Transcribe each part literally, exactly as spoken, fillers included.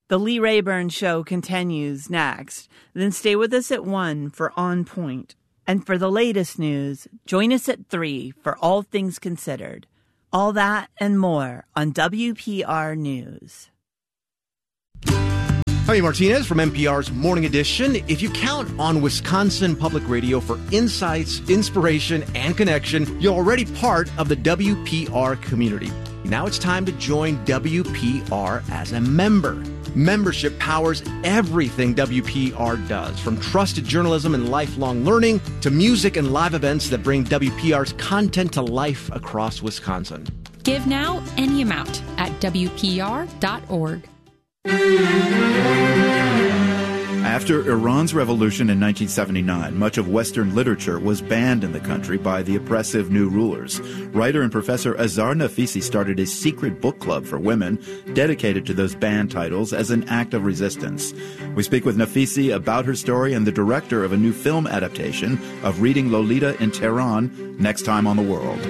The Lee Rayburn Show continues next. Then stay with us at one for On Point. And for the latest news, join us at three for All Things Considered. All that and more on W P R News. Jaime Martinez from N P R's Morning Edition. If you count on Wisconsin Public Radio for insights, inspiration, and connection, you're already part of the W P R community. Now it's time to join W P R as a member. Membership powers everything W P R does, from trusted journalism and lifelong learning to music and live events that bring W P R's content to life across Wisconsin. Give now any amount at W P R dot org. After Iran's revolution in nineteen seventy-nine, much of Western literature was banned in the country by the oppressive new rulers. Writer and professor Azar Nafisi started a secret book club for women dedicated to those banned titles as an act of resistance. We speak with Nafisi about her story and the director of a new film adaptation of Reading Lolita in Tehran next time on The World.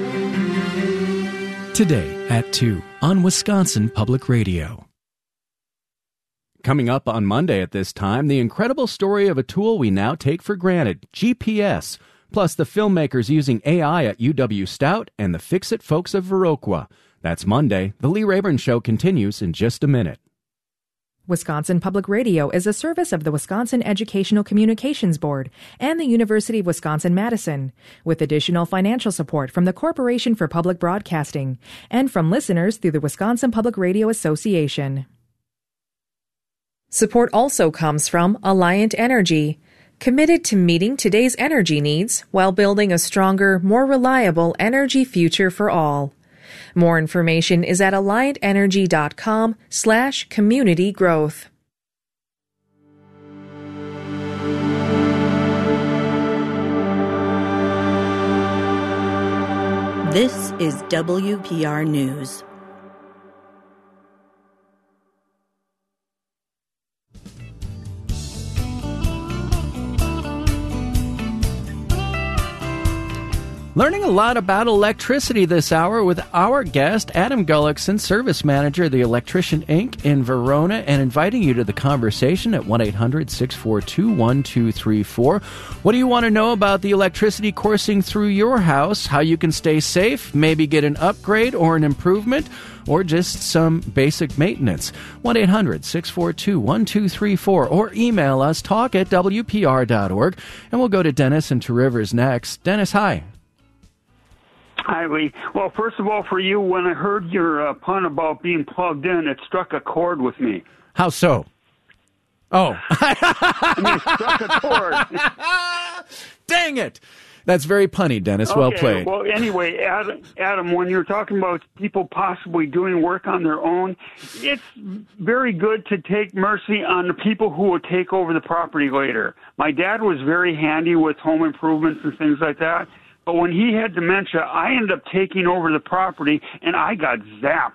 Today at two on Wisconsin Public Radio. Coming up on Monday at this time, the incredible story of a tool we now take for granted, G P S, plus the filmmakers using A I at U W Stout and the Fix-It folks of Viroqua. That's Monday. The Lee Rayburn Show continues in just a minute. Wisconsin Public Radio is a service of the Wisconsin Educational Communications Board and the University of Wisconsin-Madison, with additional financial support from the Corporation for Public Broadcasting and from listeners through the Wisconsin Public Radio Association. Support also comes from Alliant Energy, committed to meeting today's energy needs while building a stronger, more reliable energy future for all. More information is at alliantenergy.com slash community growth. This is W P R News. Learning a lot about electricity this hour with our guest, Adam Gullickson, Service Manager of the Electrician Incorporated in Verona, and inviting you to the conversation at one eight hundred six four two one two three four. What do you want to know about the electricity coursing through your house, how you can stay safe, maybe get an upgrade or an improvement, or just some basic maintenance? one eight hundred six four two one two three four, or email us, talk at W P R dot org, and we'll go to Dennis in Two Rivers next. Dennis, hi. Hi, Lee. Well, first of all, for you, when I heard your uh, pun about being plugged in, it struck a chord with me. How so? Oh. I mean, it struck a chord. Dang it. That's very punny, Dennis. Okay, well played. Well, anyway, Adam, Adam, when you're talking about people possibly doing work on their own, it's very good to take mercy on the people who will take over the property later. My dad was very handy with home improvements and things like that. But when he had dementia, I ended up taking over the property, and I got zapped.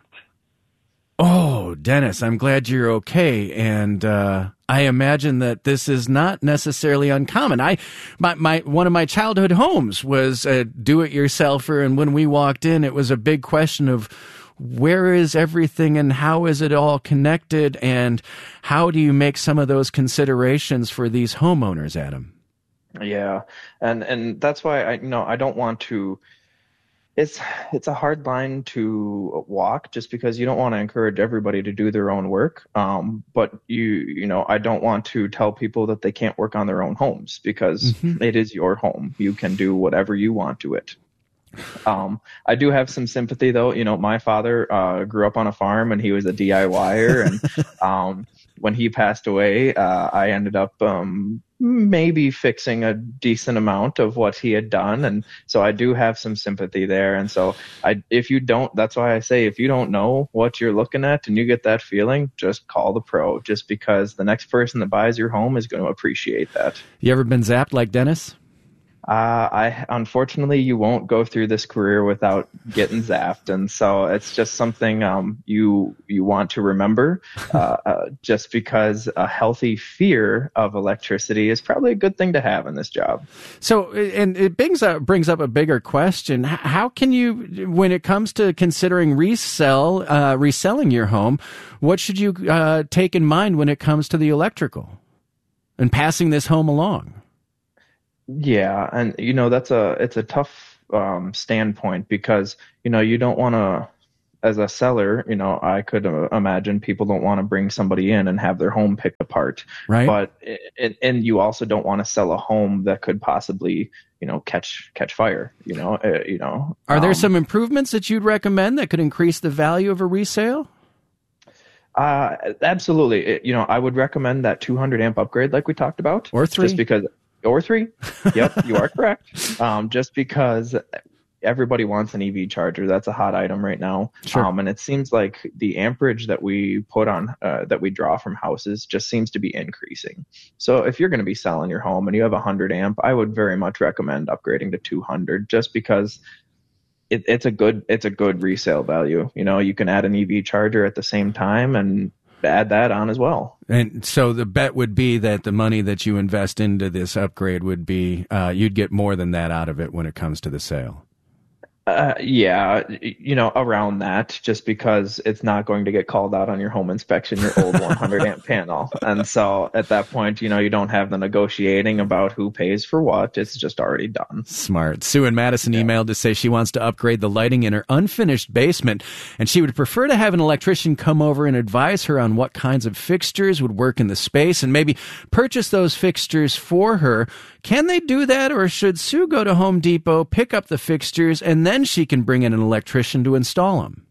Oh, Dennis, I'm glad you're okay. And uh, I imagine that this is not necessarily uncommon. I, my, my, one of my childhood homes was a do-it-yourselfer, and when we walked in, it was a big question of where is everything and how is it all connected, and how do you make some of those considerations for these homeowners, Adam? Yeah, and and that's why I you know I don't want to. It's it's a hard line to walk, just because you don't want to encourage everybody to do their own work. Um, but you you know I don't want to tell people that they can't work on their own homes, because mm-hmm. it is your home. You can do whatever you want to it. Um, I do have some sympathy, though. You know, my father uh, grew up on a farm, and he was a DIYer, and um, when he passed away, uh, I ended up um, maybe fixing a decent amount of what he had done. And so I do have some sympathy there. And so I, if you don't, that's why I say, if you don't know what you're looking at and you get that feeling, just call the pro, just because the next person that buys your home is going to appreciate that. You ever been zapped like Dennis? Uh, I unfortunately, you won't go through this career without getting zapped, and so it's just something um, you you want to remember. Uh, uh, just because a healthy fear of electricity is probably a good thing to have in this job. So, and it brings up brings up a bigger question: how can you, when it comes to considering resell uh, reselling your home, what should you uh, take in mind when it comes to the electrical and passing this home along? Yeah, and you know that's a it's a tough um, standpoint because you know you don't want to, as a seller, you know I could uh, imagine people don't want to bring somebody in and have their home picked apart, right? But it, and you also don't want to sell a home that could possibly you know catch catch fire. You know, uh, you know. Are there um, some improvements that you'd recommend that could increase the value of a resale? Uh, absolutely. It, you know, I would recommend that two hundred amp upgrade, like we talked about, or three, just because. Or three. Yep, you are correct. Um, just because everybody wants an E V charger. That's a hot item right now. Sure. Um, and it seems like the amperage that we put on, uh, that we draw from houses just seems to be increasing. So if you're going to be selling your home and you have a one hundred amp, I would very much recommend upgrading to two hundred just because it, it's a good it's a good resale value. You know, you can add an E V charger at the same time and add that on as well. And so the bet would be that the money that you invest into this upgrade would be, uh, you'd get more than that out of it when it comes to the sale. Uh, yeah, you know, around that, just because it's not going to get called out on your home inspection, your old one hundred amp panel. And so at that point, you know, you don't have the negotiating about who pays for what. It's just already done. Smart. Sue in Madison yeah. emailed to say she wants to upgrade the lighting in her unfinished basement, and she would prefer to have an electrician come over and advise her on what kinds of fixtures would work in the space and maybe purchase those fixtures for her. Can they do that, or should Sue go to Home Depot, pick up the fixtures, and then she can bring in an electrician to install them?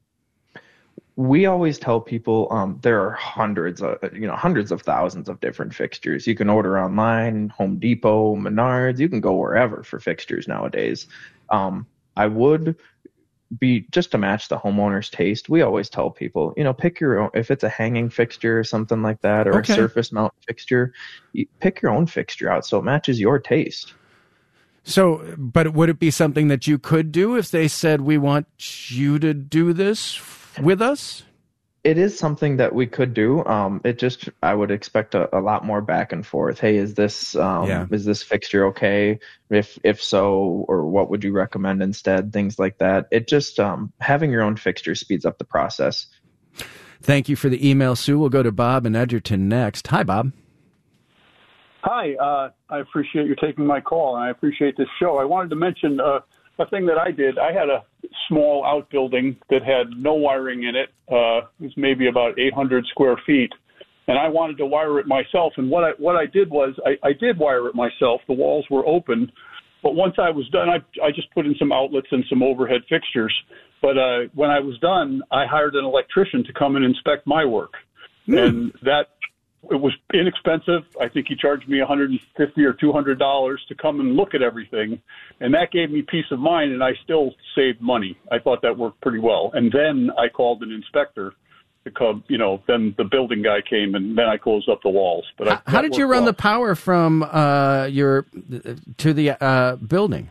We always tell people um, there are hundreds of, you know, hundreds of thousands of different fixtures. You can order online, Home Depot, Menards. You can go wherever for fixtures nowadays. Um, I would be, just to match the homeowner's taste, we always tell people, you know, pick your own. If it's a hanging fixture or something like that, or okay. a surface mount fixture, you pick your own fixture out so it matches your taste. So, but would it be something that you could do if they said, we want you to do this with us? It is something that we could do. Um, it just, I would expect a, a lot more back and forth. Hey, is this, um, yeah. is this fixture okay? If, if so, or what would you recommend instead? Things like that. It just, um, having your own fixture speeds up the process. Thank you for the email, Sue. We'll go to Bob in Edgerton next. Hi, Bob. Hi, uh, I appreciate you taking my call, and I appreciate this show. I wanted to mention uh, a thing that I did. I had a small outbuilding that had no wiring in it. Uh, it was maybe about eight hundred square feet, and I wanted to wire it myself. And what I what I did was I, I did wire it myself. The walls were open, but once I was done, I I just put in some outlets and some overhead fixtures. But uh, when I was done, I hired an electrician to come and inspect my work, mm. and that. It was inexpensive. I think he charged me one hundred fifty dollars or two hundred dollars to come and look at everything, and that gave me peace of mind, and I still saved money. I thought that worked pretty well. And then I called an inspector to come, you know, then the building guy came, and then I closed up the walls. But I, How did you run well. the power from uh, your to the uh, building?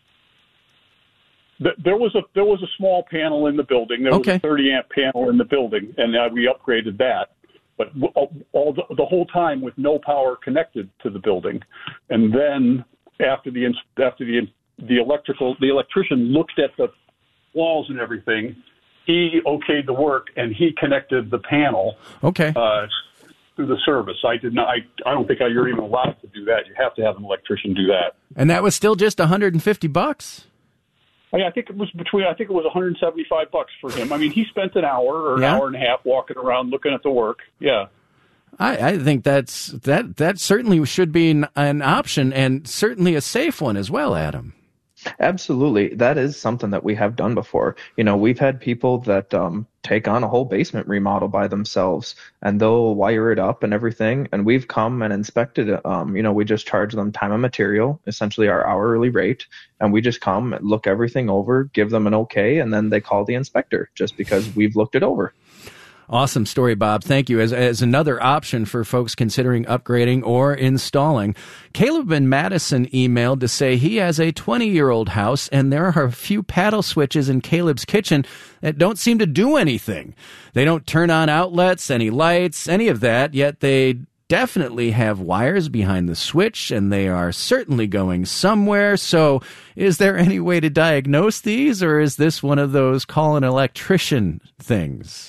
There was a there was a small panel in the building. There okay. was a thirty amp panel in the building, and uh, we upgraded that. But all, all the, the whole time with no power connected to the building, and then after the after the the electrical the electrician looked at the walls and everything, he okayed the work and he connected the panel. Okay. Uh, through the service, I did not. I, I don't think I, you're even allowed to do that. You have to have an electrician do that. And that was still just one hundred fifty bucks. I, I think it was between. I think it was one hundred seventy-five bucks for him. I mean, he spent an hour or an yeah. hour and a half walking around looking at the work. Yeah. I, I think that's that. That certainly should be an, an option, and certainly a safe one as well, Adam. Absolutely. That is something that we have done before. You know, we've had people that um, take on a whole basement remodel by themselves, and they'll wire it up and everything. And we've come and inspected it. Um, you know, we just charge them time and material, essentially our hourly rate. And we just come and look everything over, give them an okay, and then they call the inspector just because we've looked it over. Awesome story, Bob. Thank you. As, as another option for folks considering upgrading or installing, Caleb in Madison emailed to say he has a twenty-year-old house and there are a few paddle switches in Caleb's kitchen that don't seem to do anything. They don't turn on outlets, any lights, any of that, yet they definitely have wires behind the switch and they are certainly going somewhere. So is there any way to diagnose these, or is this one of those call an electrician things?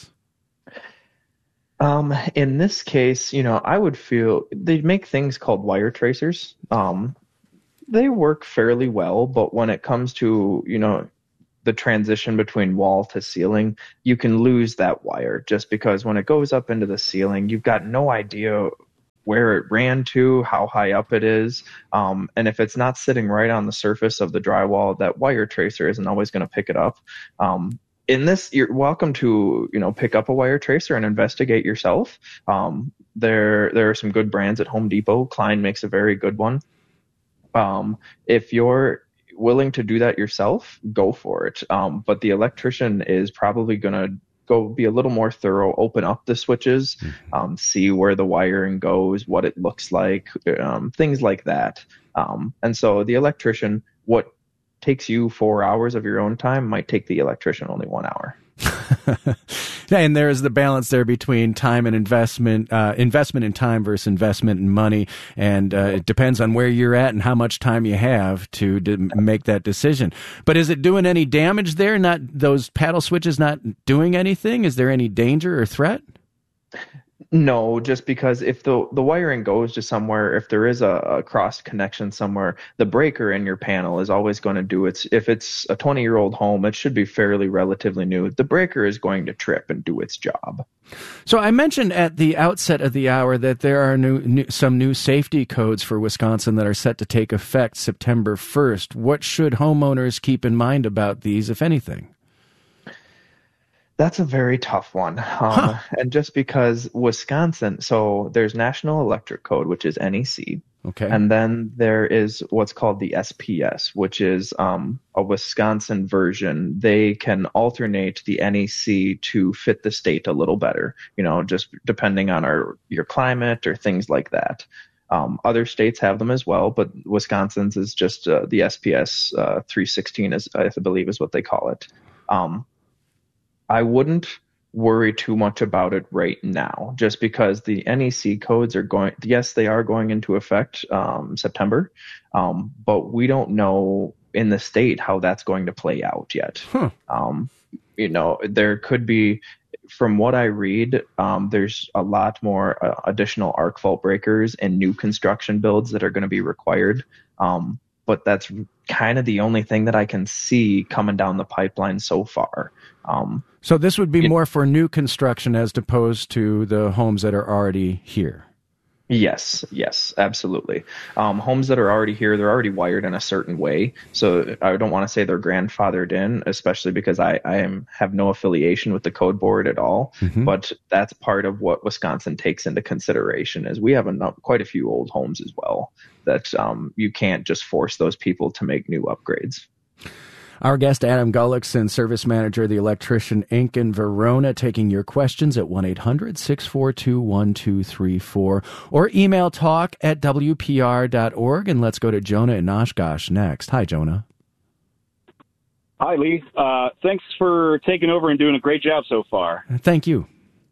Um, in this case, you know, I would feel they make things called wire tracers. Um, they work fairly well, but when it comes to, you know, the transition between wall to ceiling, you can lose that wire just because when it goes up into the ceiling, you've got no idea where it ran to, how high up it is. Um, and if it's not sitting right on the surface of the drywall, that wire tracer isn't always going to pick it up. Um, In this, you're welcome to, you know, pick up a wire tracer and investigate yourself. Um, there, there are some good brands at Home Depot. Klein makes a very good one. Um, if you're willing to do that yourself, go for it. Um, but the electrician is probably going to go be a little more thorough, open up the switches, um, see where the wiring goes, what it looks like, um, things like that. Um, and so the electrician, what takes you four hours of your own time might take the electrician only one hour. Yeah, and there is the balance there between time and investment, uh, investment in time versus investment in money. And uh, it depends on where you're at and how much time you have to, to make that decision. But is it doing any damage there? Not those paddle switches not doing anything? Is there any danger or threat? No, just because if the the wiring goes to somewhere, if there is a, a cross connection somewhere, the breaker in your panel is always going to do its, if it's a twenty-year-old home, it should be fairly relatively new. The breaker is going to trip and do its job. So I mentioned at the outset of the hour that there are new, new some new safety codes for Wisconsin that are set to take effect September first. What should homeowners keep in mind about these, if anything? That's a very tough one. Um, huh. And just because Wisconsin, so there's National Electric Code, which is N E C. Okay. And then there is what's called the S P S, which is um, a Wisconsin version. They can alternate the N E C to fit the state a little better, you know, just depending on our your climate or things like that. Um, other states have them as well, but Wisconsin's is just uh, the S P S uh, three sixteen, is, I believe is what they call it. Um, I wouldn't worry too much about it right now, just because the N E C codes are going, yes, they are going into effect um, September, um, but we don't know in the state how that's going to play out yet. Huh. Um, you know, there could be, from what I read, um, there's a lot more uh, additional arc fault breakers and new construction builds that are going to be required. Um, but that's kind of the only thing that I can see coming down the pipeline so far. Um, so this would be it, more for new construction as opposed to the homes that are already here. Yes, yes, absolutely. Um, homes that are already here, they're already wired in a certain way. So I don't want to say they're grandfathered in, especially because I, I am, have no affiliation with the code board at all. Mm-hmm. But that's part of what Wisconsin takes into consideration, is we have enough, quite a few old homes as well that um, you can't just force those people to make new upgrades. Our guest, Adam Gullickson, Service Manager of the Electrician Incorporated in Verona, taking your questions at one eight hundred six four two one two three four or email talk at W P R dot org. And let's go to Jonah in Oshkosh next. Hi, Jonah. Hi, Lee. Uh, thanks for taking over and doing a great job so far. Thank you.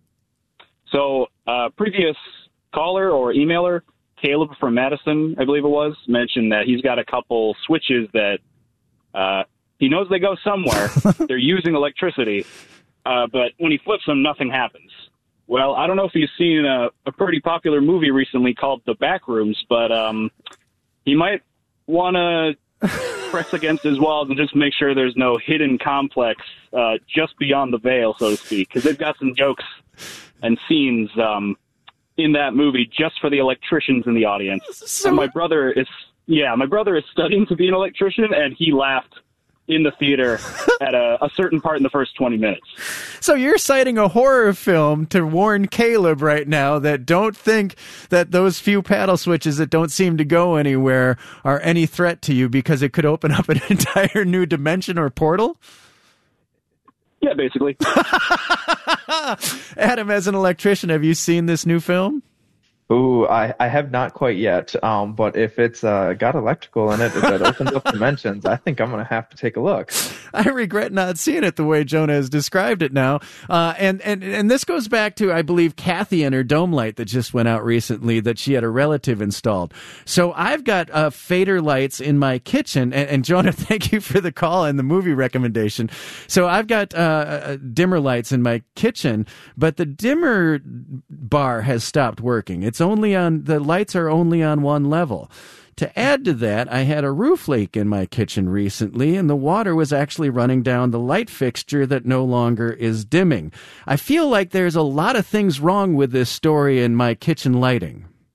So, uh, previous caller or emailer, Caleb from Madison, I believe it was, mentioned that he's got a couple switches that uh, he knows they go somewhere. They're using electricity, uh, but when he flips them, nothing happens. Well, I don't know if you've seen a, a pretty popular movie recently called The Backrooms, but um, he might want to press against his walls and just make sure there's no hidden complex uh, just beyond the veil, so to speak, because they've got some jokes and scenes um, in that movie just for the electricians in the audience. So- and my brother is, yeah, my brother is studying to be an electrician, and he laughed in the theater at a, a certain part in the first twenty minutes. So you're citing a horror film to warn Caleb right now that don't think that those few paddle switches that don't seem to go anywhere are any threat to you, because it could open up an entire new dimension or portal? Yeah, basically. Adam, as an electrician, have you seen this new film? Ooh, I, I have not quite yet. Um, but if it's uh, got electrical in it that opens up dimensions, I think I'm going to have to take a look. I regret not seeing it the way Jonah has described it now. Uh, and, and, and this goes back to, I believe, Kathy and her dome light that just went out recently that she had a relative installed. So I've got uh, fader lights in my kitchen. And, and Jonah, thank you for the call and the movie recommendation. So I've got uh, dimmer lights in my kitchen, but the dimmer bar has stopped working. It's only on, the lights are only on one level. To add to that, I had a roof leak in my kitchen recently, and the water was actually running down the light fixture that no longer is dimming. I feel like there's a lot of things wrong with this story in my kitchen lighting.